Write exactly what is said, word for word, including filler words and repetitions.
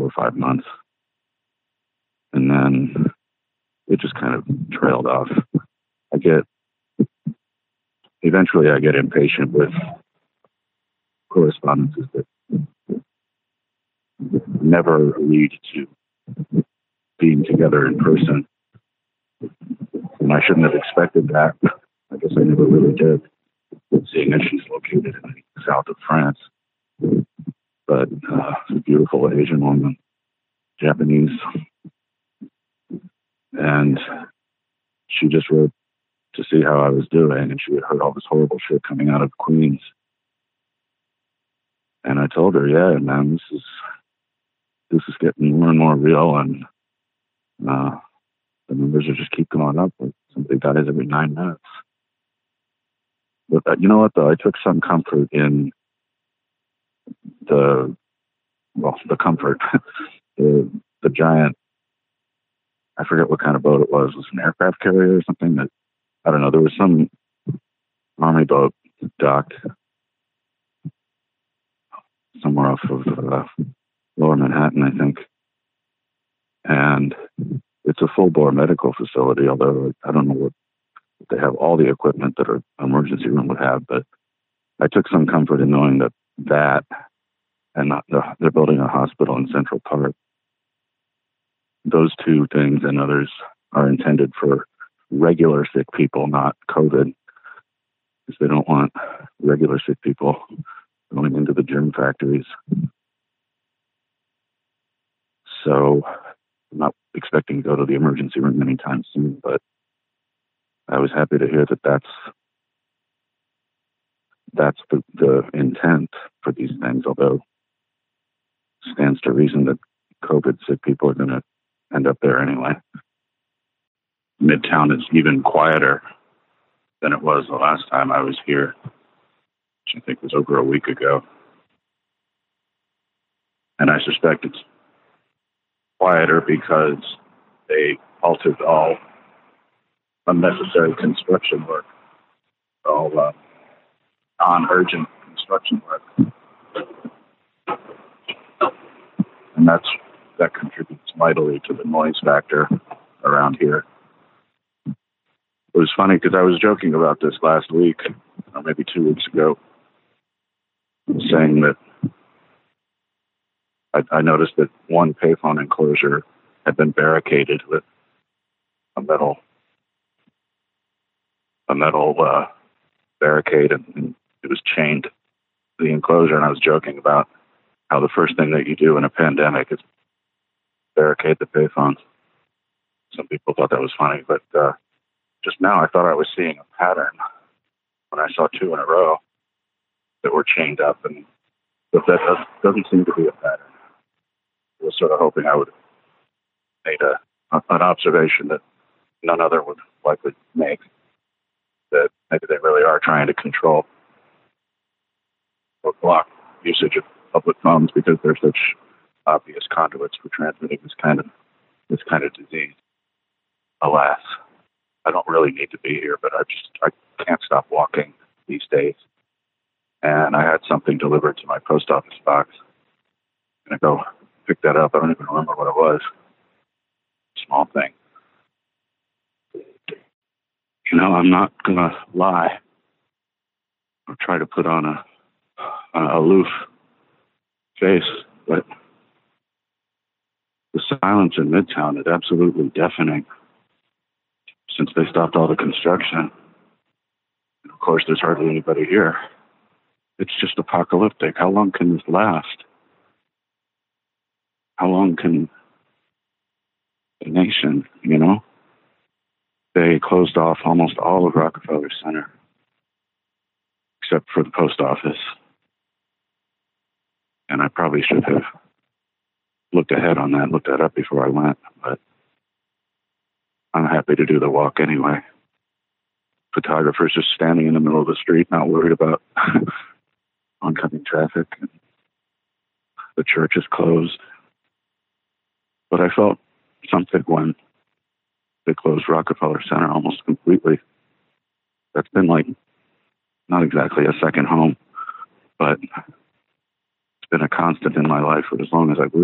or five months. And then it just kind of trailed off. I get, eventually I get impatient with correspondences that never lead to being together in person. And I shouldn't have expected that. I guess I never really did, seeing as she's located in the south of France. But uh, a beautiful Asian woman, Japanese. And she just wrote to see how I was doing, and she had heard all this horrible shit coming out of Queens. And I told her, yeah, man, this is this is getting more and more real, and uh, the numbers are just keep going up. Like somebody dies every nine minutes. But uh, you know what, though? I took some comfort in the, well, the comfort, the the giant, I forget what kind of boat it was. It was an aircraft carrier or something that, I don't know, there was some army boat docked somewhere off of uh, Lower Manhattan, I think. And it's a full-bore medical facility, although I don't know what they have, all the equipment that an emergency room would have, but I took some comfort in knowing that that and not the, they're building a hospital in Central Park. Those two things and others are intended for regular sick people, not COVID, because they don't want regular sick people going into the germ factories. So I'm not expecting to go to the emergency room anytime soon, but I was happy to hear that that's that's the, the intent for these things, although it stands to reason that COVID sick people are going to end up there anyway. Midtown is even quieter than it was the last time I was here, which I think was over a week ago. And I suspect it's quieter because they halted all unnecessary construction work, all uh, non-urgent construction work. And that's that contributes mightily to the noise factor around here. It was funny because I was joking about this last week, or maybe two weeks ago, saying that I, I noticed that one payphone enclosure had been barricaded with a metal a metal uh, barricade, and, and it was chained to the enclosure. And I was joking about how the first thing that you do in a pandemic is barricade the payphones. Some people thought that was funny, but uh, just now I thought I was seeing a pattern when I saw two in a row that were chained up, and but that does, doesn't seem to be a pattern. I was sort of hoping I would have made a, an observation that none other would likely make, that maybe they really are trying to control or block usage of public phones because they're such obvious conduits for transmitting this kind of this kind of disease. Alas, I don't really need to be here, but I just I can't stop walking these days. And I had something delivered to my post office box. And I go pick that up. I don't even remember what it was. Small thing. You know, I'm not gonna lie or try to put on a, a aloof face, but the silence in Midtown is absolutely deafening since they stopped all the construction. And of course, there's hardly anybody here. It's just apocalyptic. How long can this last? How long can the nation, you know? They closed off almost all of Rockefeller Center, except for the post office. And I probably should have looked ahead on that, looked that up before I went, but I'm happy to do the walk anyway. Photographers just standing in the middle of the street, not worried about oncoming traffic. The church is closed. But I felt something when they closed Rockefeller Center almost completely. That's been like, not exactly a second home, but it's been a constant in my life for as long as I've lived.